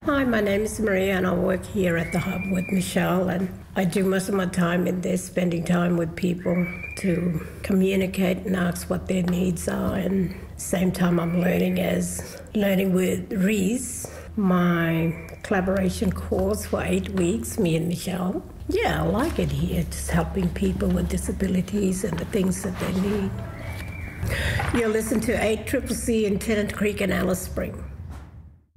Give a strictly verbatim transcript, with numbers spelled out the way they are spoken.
Hi, my name is Maria and I work here at the Hub with Michelle, and I do most of my time in there spending time with people to communicate and ask what their needs are, and same time I'm learning as learning with Reese, my collaboration course for eight weeks, me and Michelle. Yeah, I like it here, just helping people with disabilities and the things that they need. You'll listen to eight Triple C in Tennant Creek and Alice Spring.